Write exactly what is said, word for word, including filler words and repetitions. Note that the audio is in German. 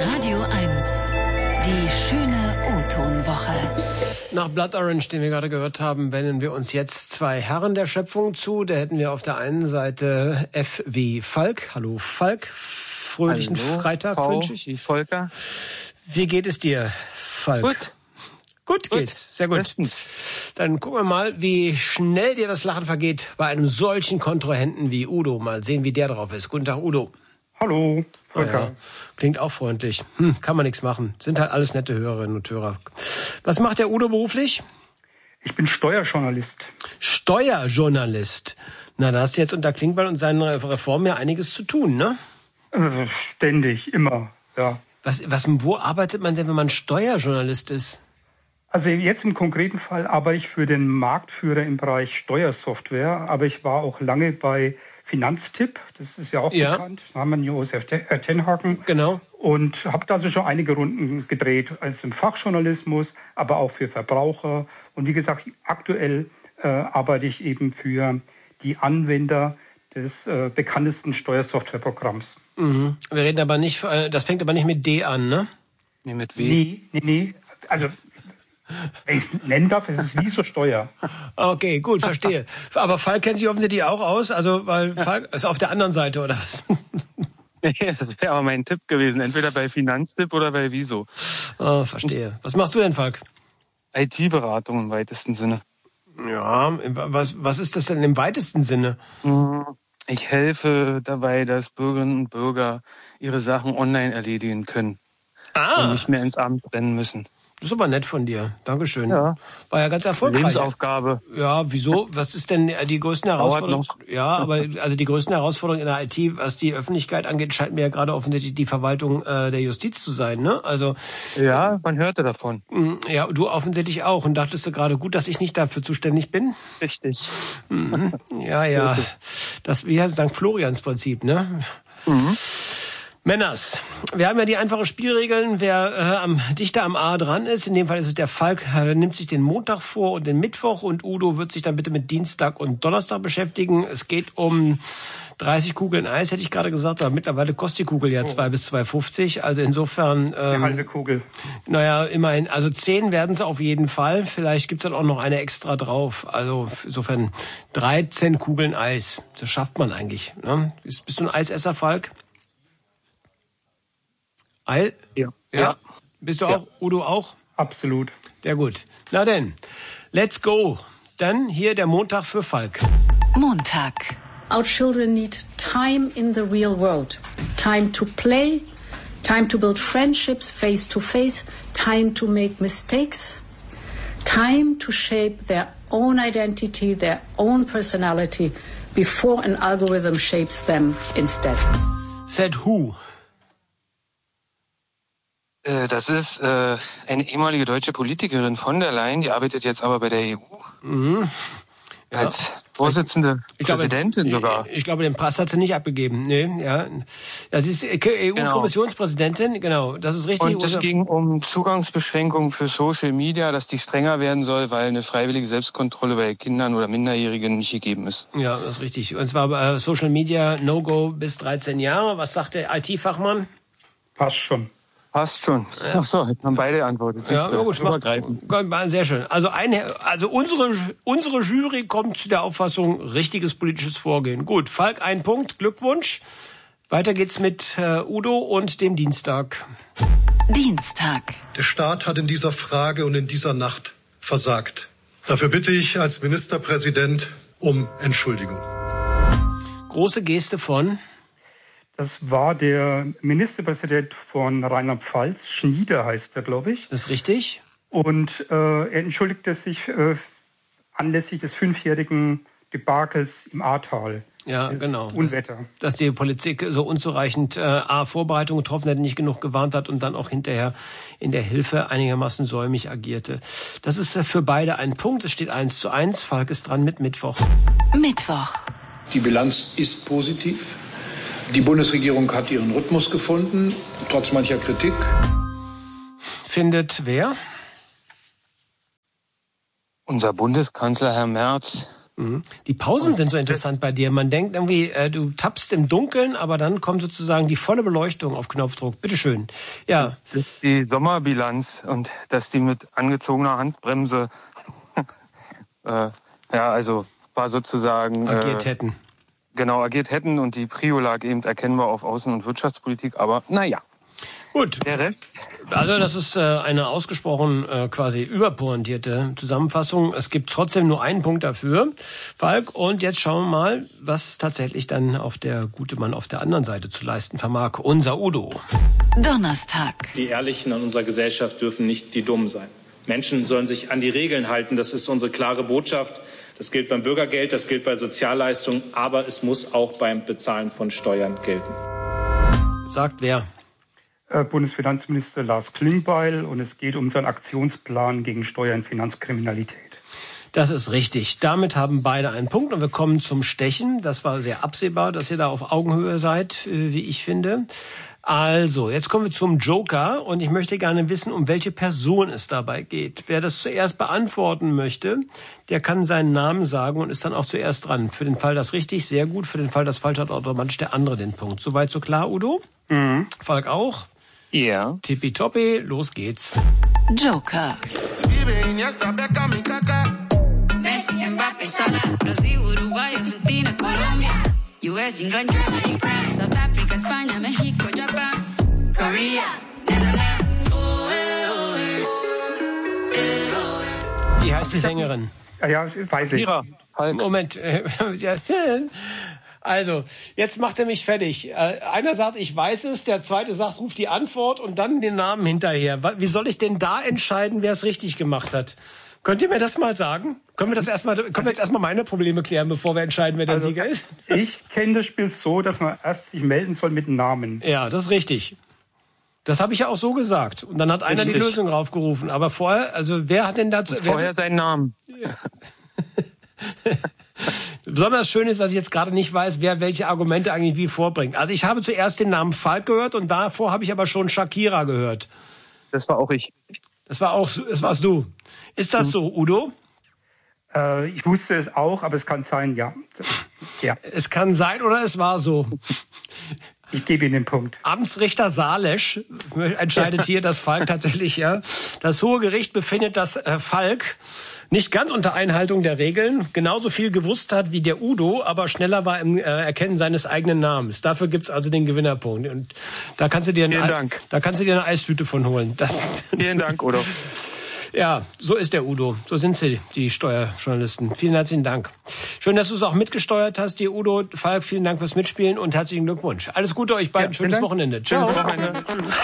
Radio eins. Die schöne O-Ton-Woche. Nach Blood Orange, den wir gerade gehört haben, wenden wir uns jetzt zwei Herren der Schöpfung zu. Da hätten wir auf der einen Seite F wie Falk. Hallo Falk, fröhlichen Hallo, Freitag Frau, wünsche ich. Wie Volker. Wie geht es dir, Falk? Gut. Gut Gut. geht's, sehr gut. Bestens. Dann gucken wir mal, wie schnell dir das Lachen vergeht bei einem solchen Kontrahenten wie Udo. Mal sehen, wie der drauf ist. Guten Tag, Udo. Hallo, Ah, Volker. ja. Klingt auch freundlich. Hm, kann man nichts machen. Sind halt alles nette Hörerinnen und Hörer. Was macht der Udo beruflich? Ich bin Steuerjournalist. Steuerjournalist. Na, da hast du jetzt unter Klingbeil und seinen Reformen ja einiges zu tun, ne? Äh, ständig, immer, ja. Was, was, wo arbeitet man denn, wenn man Steuerjournalist ist? Also jetzt im konkreten Fall arbeite ich für den Marktführer im Bereich Steuersoftware, aber ich war auch lange bei Finanztipp, das ist ja auch Ja. bekannt, da haben wir Josef Tenhaken. Genau. Und habe da also schon einige Runden gedreht, als im Fachjournalismus, aber auch für Verbraucher. Und wie gesagt, aktuell äh, arbeite ich eben für die Anwender des äh, bekanntesten Steuersoftwareprogramms. Mhm. Wir reden aber nicht, äh, das fängt aber nicht mit D an, ne? Nee, mit W. Nee, nee, nee. Also, wenn ich es nennen darf, es ist wie so Steuer. Okay, gut, verstehe. Aber Falk kennt sich offensichtlich auch aus, also, weil Falk ist auf der anderen Seite, oder was? Nee, das wäre aber mein Tipp gewesen. Entweder bei Finanztipp oder bei Wieso. Ah, verstehe. Was machst du denn, Falk? I T-Beratung im weitesten Sinne. Ja, was, was ist das denn im weitesten Sinne? Ich helfe dabei, dass Bürgerinnen und Bürger ihre Sachen online erledigen können. Ah. Und nicht mehr ins Amt rennen müssen. Das ist aber nett von dir. Dankeschön. Ja. War ja ganz erfolgreich. Lebensaufgabe. Ja, wieso? Was ist denn die größten Herausforderungen? Ja, aber also die größten Herausforderungen in der I T, was die Öffentlichkeit angeht, scheint mir ja gerade offensichtlich die Verwaltung äh, der Justiz zu sein, ne? Also Ja, man hörte davon. mh, ja, du offensichtlich auch. Und dachtest du gerade, gut, dass ich nicht dafür zuständig bin? Richtig. Mhm. Ja, ja. Das wie heißt Sankt Florians Prinzip, ne? Mhm. Männers, wir haben ja die einfachen Spielregeln. Wer äh, am dichter am A dran ist, in dem Fall ist es der Falk, äh, nimmt sich den Montag vor und den Mittwoch und Udo wird sich dann bitte mit Dienstag und Donnerstag beschäftigen. Es geht um dreißig Kugeln Eis, hätte ich gerade gesagt, aber mittlerweile kostet die Kugel ja zwei bis zwei fünfzig. Also insofern, Eine ähm, halbe Kugel. naja, immerhin, also zehn werden es auf jeden Fall. Vielleicht gibt's dann auch noch eine extra drauf. Also insofern dreizehn Kugeln Eis. Das schafft man eigentlich. Ne? Bist, bist du ein Eisesser, Falk? Ei? Ja. Ja. Ja. Bist du Ja. auch? Udo auch? Absolut. Sehr gut. Na denn, let's go. Dann hier der Montag für Falk. Montag. Our children need time in the real world. Time to play, time to build friendships face to face, time to make mistakes, time to shape their own identity, their own personality, before an algorithm shapes them instead. Said who? Äh, Das ist äh, eine ehemalige deutsche Politikerin von der Leyen, die arbeitet jetzt aber bei der E U. Mhm. Ja. Als Vorsitzende, Ich glaube, Präsidentin sogar. Ich, ich glaube, den Pass hat sie nicht abgegeben. Nee, ja. Das ist E U-Kommissionspräsidentin, genau. Das ist richtig. Und es ging um Zugangsbeschränkungen für Social Media, dass die strenger werden soll, weil eine freiwillige Selbstkontrolle bei Kindern oder Minderjährigen nicht gegeben ist. Ja, das ist richtig. Und zwar äh, Social Media No-Go bis dreizehn Jahre. Was sagt der I T-Fachmann? Passt schon. Passt schon. Ja. Ach so, hätten wir beide geantwortet. Ja, na gut, übergreifend. macht, sehr schön. Also ein, also unsere unsere Jury kommt zu der Auffassung richtiges politisches Vorgehen. Gut, Falk, ein Punkt, Glückwunsch. Weiter geht's mit äh, Udo und dem Dienstag. Dienstag. Der Staat hat in dieser Frage und in dieser Nacht versagt. Dafür bitte ich als Ministerpräsident um Entschuldigung. Große Geste von? Das war der Ministerpräsident von Rheinland-Pfalz, Schnieder heißt er, glaube ich. Das ist richtig. Und äh, er entschuldigte sich äh, anlässlich des fünfjährigen Debakels im Ahrtal. Ja, Das genau. Unwetter. Dass die Politik so unzureichend äh, A, Vorbereitungen getroffen hat, nicht genug gewarnt hat und dann auch hinterher in der Hilfe einigermaßen säumig agierte. Das ist äh, für beide ein Punkt. Es steht eins zu eins. Falk ist dran mit Mittwoch. Mittwoch. Die Bilanz ist positiv. Die Bundesregierung hat ihren Rhythmus gefunden, trotz mancher Kritik. Findet wer? Unser Bundeskanzler Herr Merz Mhm. Die Pausen und sind so interessant bei dir. Man denkt irgendwie, äh, du tappst im Dunkeln, aber dann kommt sozusagen die volle Beleuchtung auf Knopfdruck. Bitteschön. Ja. Das ist die Sommerbilanz und dass die mit angezogener Handbremse äh, ja, also war sozusagen agiert äh, hätten. Genau, agiert hätten und die Prio lag eben erkennbar auf Außen- und Wirtschaftspolitik, aber naja. Gut. Der Rest? Also das ist äh, eine ausgesprochen äh, quasi überpointierte Zusammenfassung. Es gibt trotzdem nur einen Punkt dafür, Falk. Und jetzt schauen wir mal, was tatsächlich dann auf der gute Mann auf der anderen Seite zu leisten vermag. Unser Udo. Donnerstag. Die Ehrlichen in unserer Gesellschaft dürfen nicht die Dummen sein. Menschen sollen sich an die Regeln halten. Das ist unsere klare Botschaft. Das gilt beim Bürgergeld, das gilt bei Sozialleistungen, aber es muss auch beim Bezahlen von Steuern gelten. Sagt wer? Bundesfinanzminister Lars Klingbeil, und es geht um seinen Aktionsplan gegen Steuer- und Finanzkriminalität. Das ist richtig. Damit haben beide einen Punkt und wir kommen zum Stechen. Das war sehr absehbar, dass ihr da auf Augenhöhe seid, wie ich finde. Also, jetzt kommen wir zum Joker und ich möchte gerne wissen, um welche Person es dabei geht. Wer das zuerst beantworten möchte, der kann seinen Namen sagen und ist dann auch zuerst dran. Für den Fall das richtig, sehr gut. Für den Fall das falsch hat automatisch der andere den Punkt. Soweit so klar, Udo? Mhm. Falk auch? Ja. Yeah. Tippitoppi, los geht's. Joker. Messi, Mbappé, Salah, Brasil, Uruguay, Argentina, Colombia, U S, England, Germany, France, South Africa, España, México, Japan, Korea, Netherlands. Oh, eh, oh, eh. Eh, oh, eh. Wie heißt die Sängerin? Ja, ja, weiß ich. Moment. Also, jetzt macht er mich fertig. Einer sagt, ich weiß es, der zweite sagt, ruft die Antwort und dann den Namen hinterher. Wie soll ich denn da entscheiden, wer es richtig gemacht hat? Könnt ihr mir das mal sagen? Können wir das erstmal, können wir jetzt erstmal meine Probleme klären, bevor wir entscheiden, wer der also, Sieger ist? Ich kenne das Spiel so, dass man erst sich melden soll mit dem Namen. Ja, das ist richtig. Das habe ich ja auch so gesagt. Und dann hat einer richtig die Lösung raufgerufen. Aber vorher, also wer hat denn dazu... Vorher seinen Namen. Ja. Besonders schön ist, dass ich jetzt gerade nicht weiß, wer welche Argumente eigentlich wie vorbringt. Also ich habe zuerst den Namen Falk gehört und davor habe ich aber schon Shakira gehört. Das war auch ich. Das war auch, das warst du. Ist das so, Udo? Äh, ich wusste es auch, aber es kann sein, ja. ja. Es kann sein oder es war so. Ich gebe Ihnen den Punkt. Amtsrichter Salesch entscheidet hier, dass Falk tatsächlich, ja. Das Hohe Gericht befindet, dass äh, Falk nicht ganz unter Einhaltung der Regeln genauso viel gewusst hat wie der Udo, aber schneller war im äh, Erkennen seines eigenen Namens. Dafür gibt's also den Gewinnerpunkt. Und da kannst du dir eine, Vielen Dank. Da kannst du dir eine Eistüte von holen. Das Vielen Dank, Udo. Ja, so ist der Udo. So sind sie, die Steuerjournalisten. Vielen herzlichen Dank. Schön, dass du es auch mitgesteuert hast, dir Udo. Falk, vielen Dank fürs Mitspielen und herzlichen Glückwunsch. Alles Gute euch beiden. Ja, Schönes Wochenende. Ciao. Schönes Wochenende.